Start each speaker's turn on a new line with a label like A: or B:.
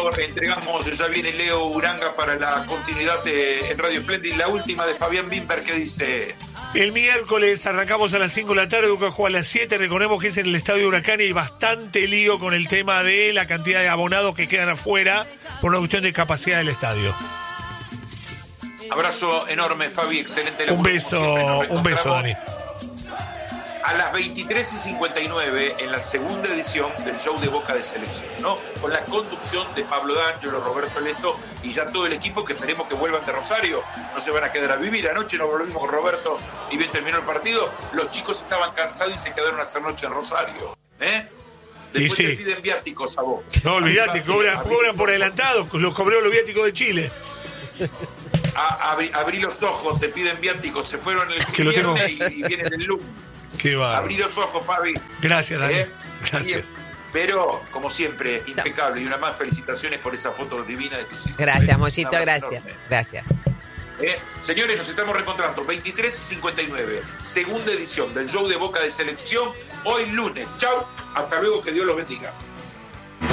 A: Leo, entregamos, ya viene Leo Uranga para la continuidad en Radio Splendid. La última de Fabián Bimber, que dice:
B: el miércoles arrancamos a las 5 de la tarde, Boca juega a las 7, recordemos que es en el Estadio Huracán y hay bastante lío con el tema de la cantidad de abonados que quedan afuera por una cuestión de capacidad del estadio.
A: Abrazo enorme, Fabi, excelente.
B: Un beso, Dani.
A: A las 23:59 en la segunda edición del show de Boca de Selección, ¿no? Con la conducción de Pablo D'Angelo, Roberto Leto y ya todo el equipo, que esperemos que vuelvan de Rosario. No se van a quedar a vivir. Anoche nos volvimos con Roberto y bien terminó el partido. Los chicos estaban cansados y se quedaron a hacer noche en Rosario. Después te piden viáticos a vos.
B: No, olvidate, cobran por adelantado. Los cobró los viáticos de Chile.
A: Abrí los ojos, te piden viáticos. Se fueron el
B: que
A: viernes y vienen el lunes.
B: Qué va.
A: Abrí los ojos, Fabi.
B: Gracias, Dani. Gracias.
A: Pero, como siempre, impecable. Y una más, felicitaciones por esa foto divina de tus hijos.
C: Gracias, Mollito, gracias. Enorme. Gracias.
A: Señores, nos estamos reencontrando 23:59, segunda edición del show de Boca de Selección, hoy lunes. Chau, hasta luego, que Dios los bendiga.